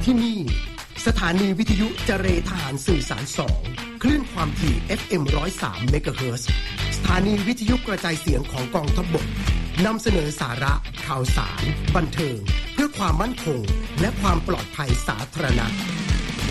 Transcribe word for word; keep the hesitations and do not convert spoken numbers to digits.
ที่นี่สถานีวิทยุเจรทหารสื่อสารสองคลื่นความถี่ เอฟ เอ็ม หนึ่งร้อยสาม เมกะเฮิรตซ์สถานีวิทยุกระจายเสียงของกองทัพบกนำเสนอสาระข่าวสารบันเทิงเพื่อความมั่นคงและความปลอดภัยสาธารณะ